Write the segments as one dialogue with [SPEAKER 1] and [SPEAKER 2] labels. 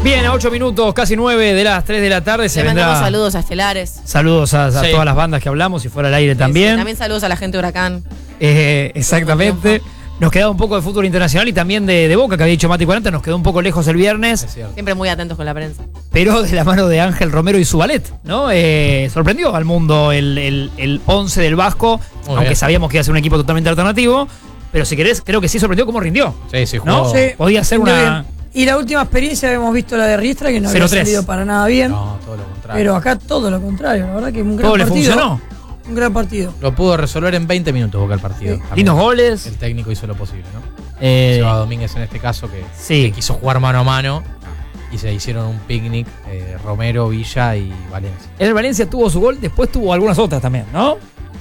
[SPEAKER 1] Bien, a 8 minutos, casi 9 de las 3 de la tarde se vendrá.
[SPEAKER 2] Mandamos saludos a Estelares.
[SPEAKER 1] Saludos a todas las bandas que hablamos y fuera al aire también.
[SPEAKER 2] Sí, también saludos a la gente de Huracán.
[SPEAKER 1] Exactamente. Nos queda un poco de fútbol internacional y también de Boca, que había dicho Mati 40, nos quedó un poco lejos el viernes.
[SPEAKER 2] Siempre muy atentos con la prensa.
[SPEAKER 1] Pero de la mano de Ángel Romero y su ballet, ¿no? Sorprendió al mundo el 11 del Vasco, aunque sabíamos que iba a ser un equipo totalmente alternativo. Pero si querés, creo que sí sorprendió cómo rindió.
[SPEAKER 3] Sí,
[SPEAKER 1] ¿no?
[SPEAKER 3] jugó.
[SPEAKER 4] Sí,
[SPEAKER 1] podía ser una...
[SPEAKER 4] bien. Y la última experiencia habíamos visto la de Riestra, que no había
[SPEAKER 1] 0-3.
[SPEAKER 4] salido para nada bien.
[SPEAKER 3] No, todo lo contrario.
[SPEAKER 4] Pero acá todo lo contrario, la verdad que un gran
[SPEAKER 1] Todo le
[SPEAKER 4] partido.
[SPEAKER 1] funcionó.
[SPEAKER 4] Un gran partido.
[SPEAKER 3] Lo pudo resolver en 20 minutos Boca el partido.
[SPEAKER 4] Sí.
[SPEAKER 3] También
[SPEAKER 1] Lindos goles.
[SPEAKER 3] El técnico hizo lo posible, ¿no? Seba Domínguez en este caso, que quiso jugar mano a mano y se hicieron un picnic Romero, Villa y Valencia.
[SPEAKER 1] El Valencia tuvo su gol, después tuvo algunas otras también, ¿no?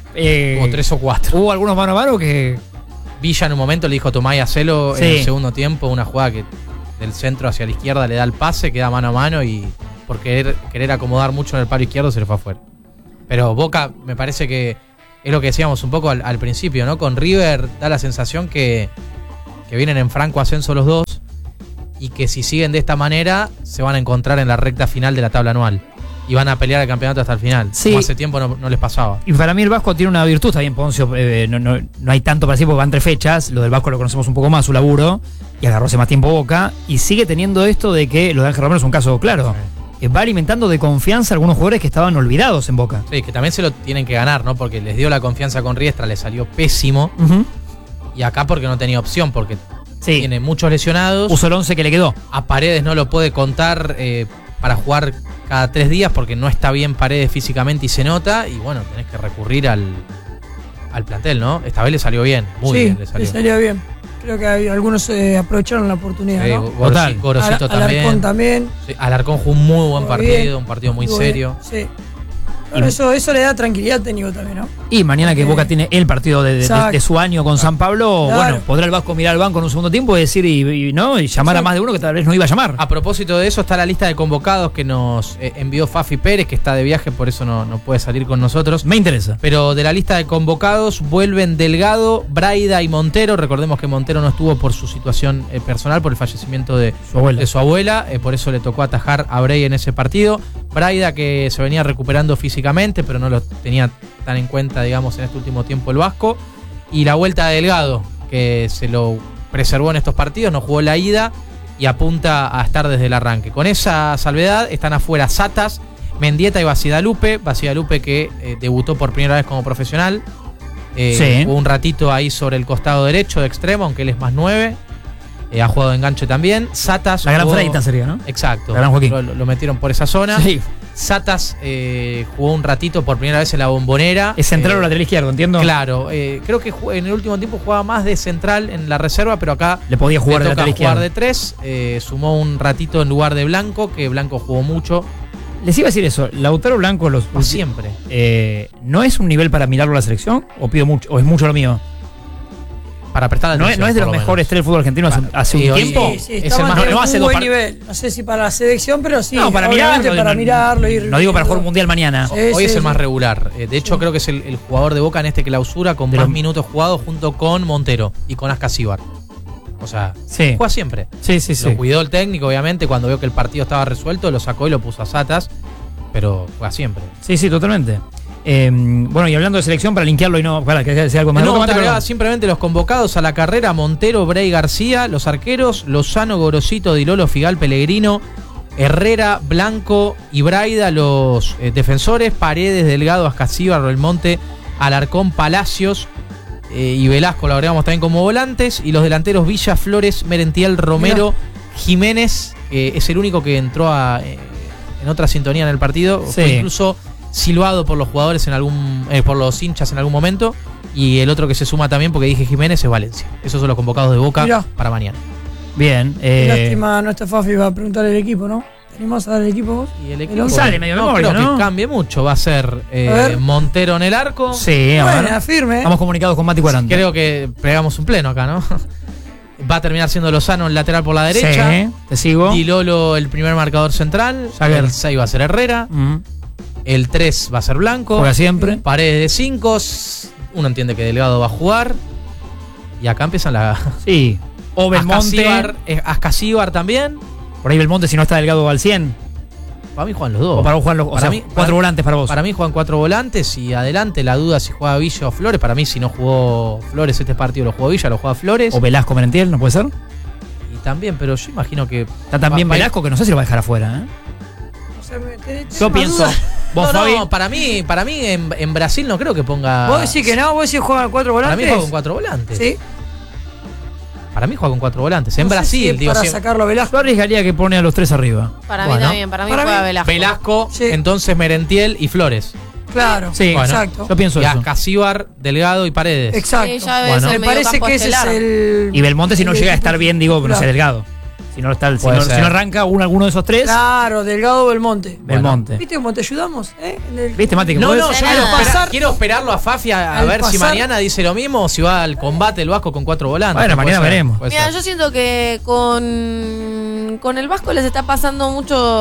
[SPEAKER 3] Hubo 3 o 4.
[SPEAKER 1] Hubo algunos mano a mano que...
[SPEAKER 3] Villa en un momento le dijo Tomás y hacelo
[SPEAKER 1] Sí.
[SPEAKER 3] en el segundo tiempo, una jugada que del centro hacia la izquierda le da el pase, queda mano a mano y por querer acomodar mucho en el palo izquierdo se le fue afuera. Pero Boca me parece que es lo que decíamos un poco al principio, ¿no? Con River da la sensación que vienen en franco ascenso los dos y que si siguen de esta manera se van a encontrar en la recta final de la tabla anual y van a pelear el campeonato hasta el final.
[SPEAKER 1] Sí.
[SPEAKER 3] Como hace tiempo no les pasaba.
[SPEAKER 1] Y para mí el Vasco tiene una virtud, también Poncio, no hay tanto para decir porque van 3 fechas, lo del Vasco lo conocemos un poco más, su laburo, y agarró hace más tiempo Boca, y sigue teniendo esto de que lo de Ángel Romero es un caso claro. Va alimentando de confianza a algunos jugadores que estaban olvidados en Boca.
[SPEAKER 3] Sí, que también se lo tienen que ganar, ¿no? Porque les dio la confianza con Riestra, le salió pésimo.
[SPEAKER 1] Uh-huh.
[SPEAKER 3] Y acá porque no tenía opción, porque
[SPEAKER 1] Sí.
[SPEAKER 3] tiene muchos lesionados.
[SPEAKER 1] Puso el 11 que le quedó.
[SPEAKER 3] A Paredes no lo puede contar para jugar cada 3 días porque no está bien Paredes físicamente y se nota. Y bueno, tenés que recurrir al plantel, ¿no? Esta vez le salió bien, muy bien le salió.
[SPEAKER 4] Le salió bien. Creo que aalgunos aprovecharon la oportunidad, ¿no?
[SPEAKER 1] Total.
[SPEAKER 3] Gorosito también.
[SPEAKER 4] Alarcón también.
[SPEAKER 3] Sí, Alarcón jugó un muy buen
[SPEAKER 4] Muy
[SPEAKER 3] partido,
[SPEAKER 4] bien.
[SPEAKER 3] un partido muy
[SPEAKER 4] Estuvo
[SPEAKER 3] serio.
[SPEAKER 4] bien, sí. Pero eso le da tranquilidad al técnico también, ¿no?
[SPEAKER 1] Y mañana que Boca tiene el partido de su año con San Pablo,
[SPEAKER 4] Claro.
[SPEAKER 1] bueno, podrá el Vasco mirar al banco en un segundo tiempo y decir y llamar a más de uno que tal vez no iba a llamar.
[SPEAKER 3] A propósito de eso, está la lista de convocados que nos envió Fafi Pérez, que está de viaje, por eso no puede salir con nosotros.
[SPEAKER 1] Me interesa.
[SPEAKER 3] Pero de la lista de convocados vuelven Delgado, Braida y Montero. Recordemos que Montero no estuvo por su situación personal, por el fallecimiento de su abuela. Por eso le tocó atajar a Bray en ese partido. Braida, que se venía recuperando físicamente, pero no lo tenía tan en cuenta, digamos, en este último tiempo el Vasco. Y la vuelta de Delgado, que se lo preservó en estos partidos, no jugó la ida y apunta a estar desde el arranque. Con esa salvedad están afuera Satas, Mendieta y Basidalupe. Basidalupe que debutó por primera vez como profesional.
[SPEAKER 1] Sí.
[SPEAKER 3] Jugó un ratito ahí sobre el costado derecho de extremo, aunque él es más 9. Ha jugado de enganche también. Satas.
[SPEAKER 1] La gran Freita sería, ¿no?
[SPEAKER 3] Exacto.
[SPEAKER 1] La gran Joaquín.
[SPEAKER 3] Lo metieron por esa zona.
[SPEAKER 1] Sí.
[SPEAKER 3] Satas jugó un ratito por primera vez en la Bombonera.
[SPEAKER 1] Es central o lateral izquierdo, entiendo.
[SPEAKER 3] Claro. Creo que en el último tiempo jugaba más de central en la reserva, pero acá
[SPEAKER 1] le podía jugar de
[SPEAKER 3] toca
[SPEAKER 1] lateral
[SPEAKER 3] jugar
[SPEAKER 1] izquierdo.
[SPEAKER 3] de 3. Sumó un ratito en lugar de Blanco, que Blanco jugó mucho.
[SPEAKER 1] Les iba a decir eso, Lautaro Blanco
[SPEAKER 3] siempre.
[SPEAKER 1] ¿No es un nivel para mirarlo a la selección? ¿O pido mucho? ¿O es mucho lo mío?
[SPEAKER 3] Para prestar atención.
[SPEAKER 1] ¿No es de los mejores 3 del fútbol argentino hace un tiempo?
[SPEAKER 4] Sí,
[SPEAKER 3] Es
[SPEAKER 4] está
[SPEAKER 3] el más
[SPEAKER 4] manteniendo
[SPEAKER 1] hace
[SPEAKER 4] un
[SPEAKER 1] dos
[SPEAKER 4] buen nivel. No sé si para la selección, pero sí.
[SPEAKER 1] No, para
[SPEAKER 4] obviamente
[SPEAKER 1] mirarlo.
[SPEAKER 4] para mirarlo.
[SPEAKER 1] No digo para jugar un mundial mañana.
[SPEAKER 4] Sí.
[SPEAKER 3] Hoy es el más regular. De hecho, creo que es el jugador de Boca en este clausura con más minutos jugados junto con Montero y con Ascasíbar. O sea,
[SPEAKER 1] Sí.
[SPEAKER 3] juega siempre.
[SPEAKER 1] Sí.
[SPEAKER 3] Lo cuidó el técnico, obviamente, cuando vio que el partido estaba resuelto, lo sacó y lo puso a Satas, pero juega siempre.
[SPEAKER 1] Sí, totalmente. Bueno, y hablando de selección, para linkearlo y no, para que sea algo más.
[SPEAKER 3] No, te agregaba simplemente los convocados a la carrera: Montero, Bray, García. Los arqueros: Lozano, Gorosito, Dilolo, Figal, Pellegrino, Herrera, Blanco y Braida. Los defensores: Paredes, Delgado, Ascasíbar, Belmonte, Alarcón, Palacios y Velasco. Lo agregamos también como volantes. Y los delanteros: Villa, Flores, Merentiel, Romero, Jiménez. Es el único que entró en otra sintonía en el partido.
[SPEAKER 1] Sí.
[SPEAKER 3] Fue incluso silbado por los jugadores por los hinchas en algún momento. Y el otro que se suma también, porque dije Jiménez, es Valencia. Esos son los convocados de Boca para mañana.
[SPEAKER 1] Bien.
[SPEAKER 4] Lástima, no está Fafi, va a preguntar el equipo, ¿no? ¿Tenemos a dar el equipo vos?
[SPEAKER 3] Y el equipo
[SPEAKER 1] sale medio memoria,
[SPEAKER 3] creo
[SPEAKER 1] ¿no?
[SPEAKER 3] que cambie mucho. Va a ser
[SPEAKER 4] ver.
[SPEAKER 3] Montero en el arco.
[SPEAKER 1] Sí,
[SPEAKER 4] Bueno, firme.
[SPEAKER 1] Estamos comunicados con Mati 40.
[SPEAKER 3] Creo que pegamos un pleno acá, ¿no? Va a terminar siendo Lozano el lateral por la derecha.
[SPEAKER 1] Sí, te sigo.
[SPEAKER 3] Dilolo el primer marcador central.
[SPEAKER 1] Jagger.
[SPEAKER 3] El 6 va a ser Herrera. El 3 va a ser Blanco.
[SPEAKER 1] Juega siempre.
[SPEAKER 3] Paredes de 5. Uno entiende que Delgado va a jugar. Y acá empiezan la...
[SPEAKER 1] Sí. O Belmonte.
[SPEAKER 3] Ascasíbar también.
[SPEAKER 1] Por ahí Belmonte, si no está Delgado al 100.
[SPEAKER 3] Para mí juegan los dos.
[SPEAKER 1] O para vos juegan los, cuatro volantes para vos.
[SPEAKER 3] Para mí juegan 4 volantes y adelante la duda si juega Villa o Flores. Para mí si no jugó Flores este partido lo jugó Villa, lo juega Flores.
[SPEAKER 1] O Velasco Merentiel, ¿no puede ser?
[SPEAKER 3] Y también, pero yo imagino que...
[SPEAKER 1] Está también Velasco que no sé si lo va a dejar afuera,
[SPEAKER 4] O sea,
[SPEAKER 1] Yo pienso... ¿Vos,
[SPEAKER 3] no,
[SPEAKER 1] Fabi?
[SPEAKER 3] no, para mí en Brasil no creo que ponga...
[SPEAKER 4] Vos decís que no, vos decís juegan 4 volantes.
[SPEAKER 3] Para mí juega con 4 volantes.
[SPEAKER 4] Sí.
[SPEAKER 3] Para mí juega con 4 volantes. En
[SPEAKER 4] No sé
[SPEAKER 3] Brasil,
[SPEAKER 4] si es
[SPEAKER 3] digo...
[SPEAKER 4] para
[SPEAKER 3] si-
[SPEAKER 4] sacarlo a Velasco.
[SPEAKER 1] Yo arriesgaría que pone a los 3 arriba.
[SPEAKER 2] Para mí
[SPEAKER 3] Bueno.
[SPEAKER 2] también, para mí
[SPEAKER 4] Para
[SPEAKER 2] juega
[SPEAKER 4] mí-
[SPEAKER 2] Velasco.
[SPEAKER 3] Velasco,
[SPEAKER 2] Sí.
[SPEAKER 3] entonces Merentiel y Flores.
[SPEAKER 4] Claro,
[SPEAKER 1] Sí,
[SPEAKER 3] Bueno.
[SPEAKER 4] exacto.
[SPEAKER 1] Yo pienso
[SPEAKER 3] Y a
[SPEAKER 1] eso.
[SPEAKER 3] Casíbar, Delgado y Paredes.
[SPEAKER 4] Exacto.
[SPEAKER 2] Sí, ya debe
[SPEAKER 3] Bueno.
[SPEAKER 2] ser
[SPEAKER 4] Me parece
[SPEAKER 2] mediocampo
[SPEAKER 4] que ese es
[SPEAKER 2] estelar.
[SPEAKER 4] el.
[SPEAKER 1] Y Belmonte, si no
[SPEAKER 4] el
[SPEAKER 1] llega a
[SPEAKER 4] equipo
[SPEAKER 1] estar bien, digo, no sé,
[SPEAKER 4] titular.
[SPEAKER 1] Delgado. Si no, está, si
[SPEAKER 3] Puede
[SPEAKER 1] no,
[SPEAKER 3] ser.
[SPEAKER 1] si no arranca alguno de esos 3,
[SPEAKER 4] Claro, Delgado Belmonte.
[SPEAKER 1] Belmonte.
[SPEAKER 4] ¿Viste cómo te ayudamos? En el-
[SPEAKER 1] ¿Viste, Mati? Que
[SPEAKER 3] No,
[SPEAKER 1] podés-
[SPEAKER 3] no, yo
[SPEAKER 2] nada.
[SPEAKER 3] quiero esperarlo a Fafi a
[SPEAKER 4] Al
[SPEAKER 3] ver si
[SPEAKER 4] pasar-
[SPEAKER 3] mañana dice lo mismo o si va al combate el Vasco con 4 volantes.
[SPEAKER 1] Bueno,
[SPEAKER 3] Puede
[SPEAKER 1] mañana
[SPEAKER 3] ser,
[SPEAKER 1] veremos.
[SPEAKER 3] puede
[SPEAKER 2] Mira,
[SPEAKER 3] ser.
[SPEAKER 2] yo siento que con el Vasco les está pasando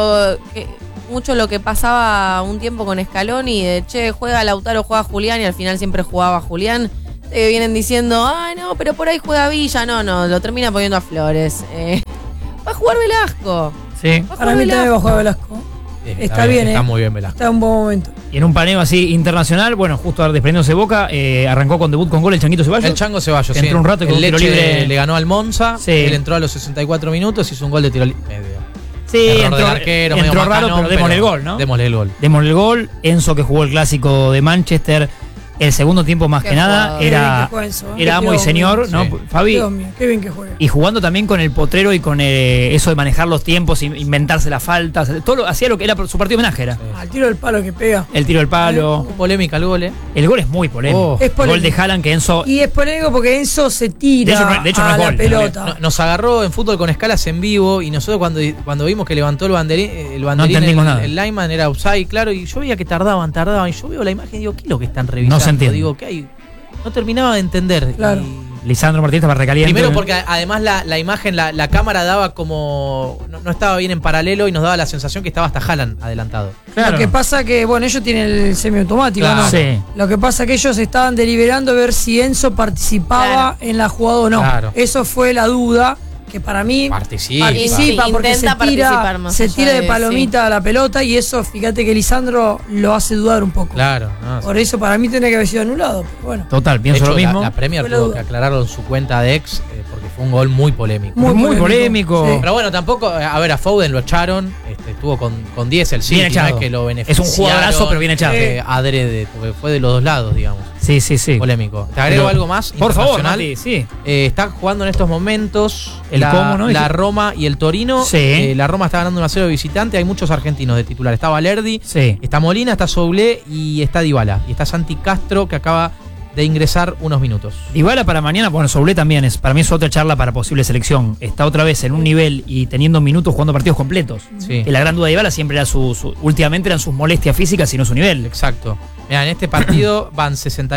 [SPEAKER 2] mucho lo que pasaba un tiempo con Scaloni, de che, juega Lautaro, juega Julián, y al final siempre jugaba Julián. Vienen diciendo, ay no, pero por ahí juega Villa. No, lo termina poniendo a Flores. Va a jugar Velasco.
[SPEAKER 1] Sí.
[SPEAKER 2] Va a
[SPEAKER 4] Para
[SPEAKER 2] jugar
[SPEAKER 4] mí también va a
[SPEAKER 2] Velasco.
[SPEAKER 4] jugar Velasco. Está bien,
[SPEAKER 3] Está muy bien Velasco.
[SPEAKER 4] Está en un buen momento.
[SPEAKER 1] Y en un paneo así internacional, bueno, justo desprendiéndose de Boca, arrancó con debut con gol el Changuito Ceballos.
[SPEAKER 3] El Chango Ceballos,
[SPEAKER 1] Entró
[SPEAKER 3] sí.
[SPEAKER 1] un rato y con
[SPEAKER 3] el
[SPEAKER 1] un tiro
[SPEAKER 3] Leche
[SPEAKER 1] libre.
[SPEAKER 3] le ganó al Monza.
[SPEAKER 1] Sí.
[SPEAKER 3] Él entró a los 64 minutos y hizo un gol de tiro libre.
[SPEAKER 1] Sí,
[SPEAKER 3] Error del arquero, medio
[SPEAKER 1] entró raro,
[SPEAKER 3] macanón,
[SPEAKER 1] pero démosle el gol, ¿no?
[SPEAKER 3] Démosle el gol.
[SPEAKER 1] Démosle el gol. Enzo, que jugó el clásico de Manchester, el segundo tiempo más
[SPEAKER 2] Qué
[SPEAKER 1] que nada,
[SPEAKER 2] jugador.
[SPEAKER 4] Qué bien
[SPEAKER 1] era,
[SPEAKER 4] que juega Enzo,
[SPEAKER 1] era amo y
[SPEAKER 4] Dios
[SPEAKER 1] señor,
[SPEAKER 3] mío.
[SPEAKER 1] ¿no?
[SPEAKER 3] Sí.
[SPEAKER 1] Fabi.
[SPEAKER 4] Dios mío, qué bien que juega.
[SPEAKER 1] Y jugando también con el potrero y con eso de manejar los tiempos, inventarse las faltas, hacía lo que era su partido de homenaje, era.
[SPEAKER 4] Al tiro del palo que pega.
[SPEAKER 1] El tiro del palo.
[SPEAKER 3] Polémica el gol,
[SPEAKER 1] El gol es muy polémico.
[SPEAKER 3] Oh.
[SPEAKER 4] Es
[SPEAKER 1] El gol
[SPEAKER 4] polémico.
[SPEAKER 1] de Haaland que Enzo.
[SPEAKER 4] Y es polémico porque Enzo se tira
[SPEAKER 1] De hecho, no
[SPEAKER 4] a
[SPEAKER 1] es
[SPEAKER 4] la
[SPEAKER 1] gol,
[SPEAKER 4] pelota.
[SPEAKER 3] Nos agarró en fútbol con escalas en vivo y nosotros cuando vimos que levantó el banderín
[SPEAKER 1] entendimos nada.
[SPEAKER 3] el lineman era offside, claro, y yo veía que tardaban, y yo veo la imagen y digo, ¿qué es lo que están revisando?
[SPEAKER 1] No se entiende.
[SPEAKER 3] Digo, ¿qué hay? No terminaba de entender.
[SPEAKER 4] Claro.
[SPEAKER 3] Y
[SPEAKER 1] Lisandro Martínez estaba recaliente.
[SPEAKER 3] primero porque además la imagen, la cámara daba como... No estaba bien en paralelo y nos daba la sensación que estaba hasta Haaland adelantado.
[SPEAKER 1] Claro.
[SPEAKER 4] Lo que pasa que, bueno, ellos tienen el semiautomático,
[SPEAKER 3] Claro.
[SPEAKER 4] ¿no?
[SPEAKER 1] Sí.
[SPEAKER 4] Lo que pasa que ellos estaban deliberando ver si Enzo participaba en la jugada o no.
[SPEAKER 3] Claro.
[SPEAKER 4] Eso fue la duda, que para mí
[SPEAKER 3] Participa.
[SPEAKER 4] participa porque
[SPEAKER 2] Intenta participar más
[SPEAKER 4] se
[SPEAKER 2] allá
[SPEAKER 4] tira de
[SPEAKER 2] de-
[SPEAKER 4] palomita a la pelota y eso, fíjate que Lisandro lo hace dudar un poco.
[SPEAKER 3] Claro. No,
[SPEAKER 4] Por eso para mí tendría que haber sido anulado. Pero bueno,
[SPEAKER 1] Total,
[SPEAKER 3] de
[SPEAKER 1] pienso
[SPEAKER 3] hecho,
[SPEAKER 1] lo mismo.
[SPEAKER 3] La Premier
[SPEAKER 4] Fue la
[SPEAKER 3] tuvo
[SPEAKER 4] duda.
[SPEAKER 3] que aclararlo en su cuenta de ex porque fue un gol muy polémico.
[SPEAKER 1] Muy polémico.
[SPEAKER 4] Sí.
[SPEAKER 3] Pero bueno, tampoco, a ver, a Foden lo echaron, estuvo con 10 el City,
[SPEAKER 1] Bien echado.
[SPEAKER 3] no es que lo
[SPEAKER 1] Es un
[SPEAKER 3] beneficiaron.
[SPEAKER 1] jugadorazo, pero bien echado.
[SPEAKER 3] Adrede, porque fue de los dos lados, digamos.
[SPEAKER 1] Sí, sí, sí.
[SPEAKER 3] Polémico. Te agrego
[SPEAKER 1] Pero,
[SPEAKER 3] algo más.
[SPEAKER 1] Por favor,
[SPEAKER 3] internacional.
[SPEAKER 1] Mati, sí.
[SPEAKER 3] Está jugando en estos momentos
[SPEAKER 1] El Como, ¿no?
[SPEAKER 3] la Roma y el Torino.
[SPEAKER 1] Sí.
[SPEAKER 3] La Roma está ganando 1-0 de visitante. Hay muchos argentinos de titular. Está Valerdi,
[SPEAKER 1] Sí.
[SPEAKER 3] está Molina, está Soulé y está Dybala. Y está Santi Castro, que acaba de ingresar unos minutos.
[SPEAKER 1] Dybala para mañana, bueno, Soulé también para mí es otra charla para posible selección. Está otra vez en un nivel y teniendo minutos jugando partidos completos.
[SPEAKER 3] Sí.
[SPEAKER 1] Que la gran duda de Dybala siempre era últimamente eran sus molestias físicas y no su nivel.
[SPEAKER 3] Exacto. Mirá, en este partido van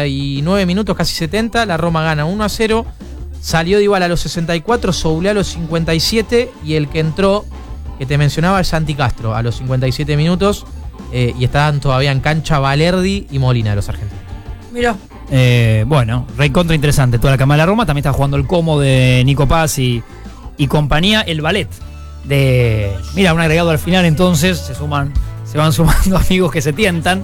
[SPEAKER 3] 69 minutos, casi 70. La Roma gana 1-0. Salió Dybala a los 64, Soulé a los 57 y el que entró, que te mencionaba, es Santi Castro a los 57 minutos. Y estaban todavía en cancha Valerdi y Molina, los argentinos.
[SPEAKER 4] mira,
[SPEAKER 1] Bueno, recontra interesante. Toda la cama de la Roma. También está jugando el Como de Nico Paz y compañía. El ballet mira, un agregado al final, entonces se van sumando amigos que se tientan.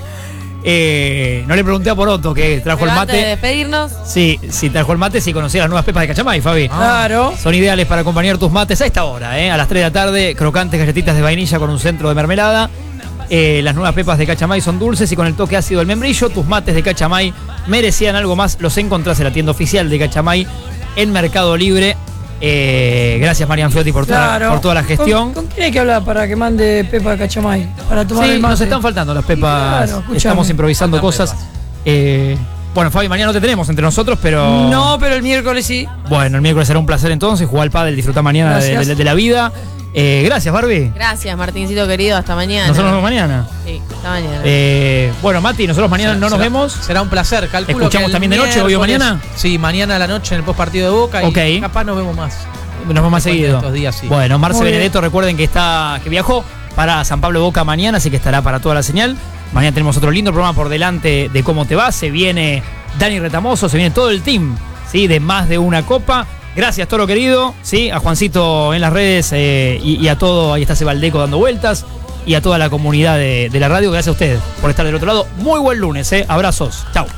[SPEAKER 1] No le pregunté a Poroto que trajo
[SPEAKER 2] Pero
[SPEAKER 1] el
[SPEAKER 2] antes de
[SPEAKER 1] mate.
[SPEAKER 2] despedirnos,
[SPEAKER 1] Sí, trajo el mate, si conocía las nuevas pepas de Cachamay, Fabi.
[SPEAKER 4] claro.
[SPEAKER 1] Son ideales para acompañar tus mates a esta hora, a las 3 de la tarde. Crocantes galletitas de vainilla con un centro de mermelada. Las nuevas pepas de Cachamay son dulces y con el toque ácido del membrillo. Tus mates de Cachamay merecían algo más. Los encontrás en la tienda oficial de Cachamay en Mercado Libre. Gracias, Marian Fiotti, por toda la gestión.
[SPEAKER 4] ¿Con quién hay que hablar para que mande Pepa de Cachamay? Para tomar
[SPEAKER 1] Sí,
[SPEAKER 4] el mate.
[SPEAKER 1] nos están faltando las pepas.
[SPEAKER 4] Claro, escuchame.
[SPEAKER 1] Estamos improvisando
[SPEAKER 3] Faltan
[SPEAKER 1] cosas. Bueno, Fabi, mañana no te tenemos entre nosotros, pero.
[SPEAKER 4] No, pero el miércoles sí.
[SPEAKER 1] Bueno, el miércoles será un placer entonces. Jugar al pádel, disfrutar mañana
[SPEAKER 4] Gracias.
[SPEAKER 1] de la vida. Gracias, Barbie.
[SPEAKER 2] gracias Martincito querido, hasta mañana.
[SPEAKER 1] Nosotros nos vemos mañana.
[SPEAKER 2] Sí, hasta mañana.
[SPEAKER 1] Bueno, Mati, nosotros mañana no nos vemos.
[SPEAKER 3] Será un placer. Calculo
[SPEAKER 1] ¿Escuchamos
[SPEAKER 3] que el
[SPEAKER 1] también de noche, hoy o
[SPEAKER 3] miércoles-
[SPEAKER 1] mañana?
[SPEAKER 3] Sí, mañana a la noche en el post partido de Boca.
[SPEAKER 1] Ok.
[SPEAKER 3] Y capaz nos vemos más.
[SPEAKER 1] Nos vemos más
[SPEAKER 3] Después de
[SPEAKER 1] seguido.
[SPEAKER 3] estos días, sí.
[SPEAKER 1] Bueno, Marce
[SPEAKER 4] Muy bien.
[SPEAKER 1] Benedetto, recuerden que viajó para San Pablo Boca mañana, así que estará para toda la señal. Mañana tenemos otro lindo programa por delante de cómo te va. Se viene Dani Retamoso, se viene todo el team, ¿sí? De más de una copa. Gracias, Toro querido. Sí, a Juancito en las redes y a todo. Ahí está Sebaldeco dando vueltas. Y a toda la comunidad de la radio. Gracias a ustedes por estar del otro lado. Muy buen lunes. Abrazos. Chau.